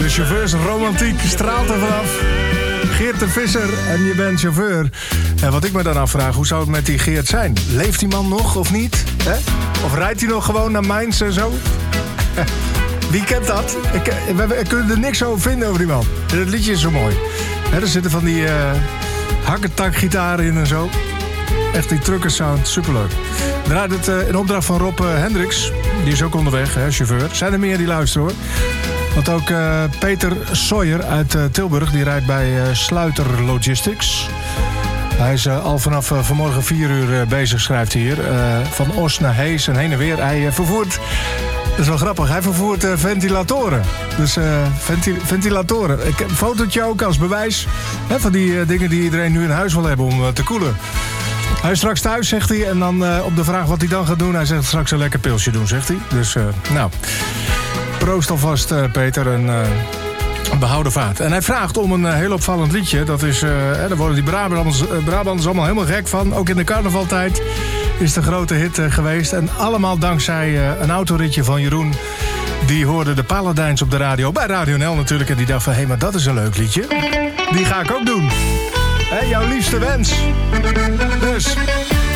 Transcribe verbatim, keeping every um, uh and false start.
De chauffeursromantiek straalt er vanaf. Geert de Visser en je bent chauffeur. En wat ik me dan afvraag, hoe zou het met die Geert zijn? Leeft die man nog of niet? Hè? Of rijdt hij nog gewoon naar Mainz en zo? Wie kent dat? Ik, we, we kunnen er niks over vinden over die man. En het liedje is zo mooi. Hè, er zitten van die uh, hakketakgitaren in en zo. Echt die truckersound, superleuk. Draait het uh, in opdracht van Rob uh, Hendricks. Die is ook onderweg, hè, chauffeur. Zijn er meer die luisteren, hoor. Want ook uh, Peter Sawyer uit uh, Tilburg, die rijdt bij uh, Sluiter Logistics. Hij is uh, al vanaf uh, vanmorgen vier uur uh, bezig, schrijft hij hier. Uh, van Os naar Hees en heen en weer. Hij uh, vervoert, dat is wel grappig, hij vervoert uh, ventilatoren. Dus uh, venti- ventilatoren. Ik heb een fotootje ook als bewijs, hè, van die uh, dingen die iedereen nu in huis wil hebben om uh, te koelen. Hij is straks thuis, zegt hij. En dan uh, op de vraag wat hij dan gaat doen, hij zegt straks een lekker pilsje doen, zegt hij. Dus, uh, nou... Proost alvast, uh, Peter, en uh, behouden vaart. En hij vraagt om een uh, heel opvallend liedje. Dat is, uh, hè, daar worden die Brabanders, uh, Brabanders allemaal helemaal gek van. Ook in de carnavaltijd is de grote hit uh, geweest. En allemaal dankzij uh, een autoritje van Jeroen. Die hoorde de Paladijns op de radio, bij Radio N L natuurlijk. En die dacht van, hé, hey, maar dat is een leuk liedje. Die ga ik ook doen. Hè, jouw liefste wens. Dus...